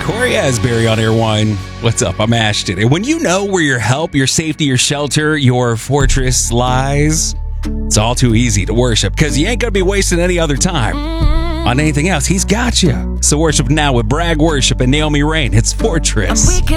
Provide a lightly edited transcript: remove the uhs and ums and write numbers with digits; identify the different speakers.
Speaker 1: Corey Asbury on Airwine. What's up? I'm Ashton. And when you know where your help, your safety, your shelter, your fortress lies, it's all too easy to worship because you ain't going to be wasting any other time on anything else. He's got you. So worship now with Bragg Worship and Naomi Rain. It's Fortress.